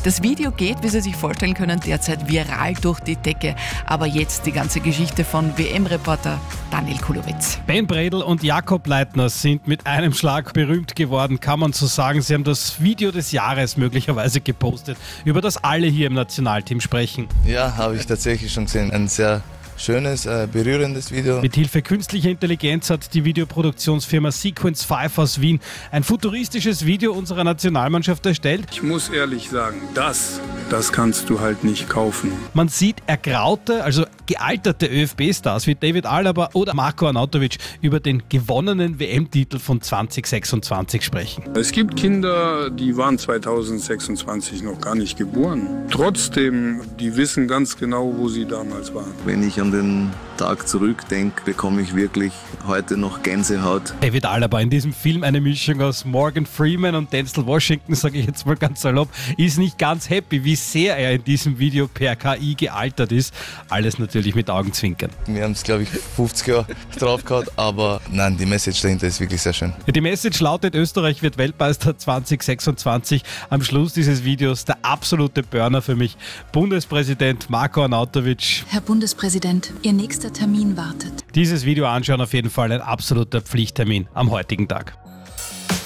Das Video geht, wie Sie sich vorstellen können, derzeit viral durch die Decke. Aber jetzt die ganze Geschichte von WM-Reporter Daniel Kulowitz. Ben Bredl und Jakob Leitner sind mit einem Schlag berühmt geworden, kann man so sagen. Sie haben das Video des Jahres möglicherweise gepostet, über das alle hier im Nationalteam sprechen. Ja, habe ich tatsächlich schon gesehen. Ein sehr schönes, berührendes Video. Mit Hilfe künstlicher Intelligenz hat die Videoproduktionsfirma Sequence 5 aus Wien ein futuristisches Video unserer Nationalmannschaft erstellt. Ich muss ehrlich sagen, das kannst du halt nicht kaufen. Man sieht ergraute, also gealterte ÖFB-Stars wie David Alaba oder Marko Arnautovic über den gewonnenen WM-Titel von 2026 sprechen. Es gibt Kinder, die waren 2026 noch gar nicht geboren. Trotzdem, die wissen ganz genau, wo sie damals waren. Wenn ich an den Tag zurückdenke, bekomme ich wirklich heute noch Gänsehaut. David Alaba in diesem Film, eine Mischung aus Morgan Freeman und Denzel Washington, sage ich jetzt mal ganz salopp, ist nicht ganz happy, wie sehr er in diesem Video per KI gealtert ist. Alles natürlich mit Augenzwinkern. Wir haben es, glaube ich, 50 Jahre drauf gehabt, aber nein, die Message dahinter ist wirklich sehr schön. Die Message lautet, Österreich wird Weltmeister 2026. Am Schluss dieses Videos der absolute Burner für mich. Bundespräsident Marko Arnautovic. Herr Bundespräsident, Ihr nächster Termin wartet. Dieses Video anschauen, auf jeden Fall ein absoluter Pflichttermin am heutigen Tag.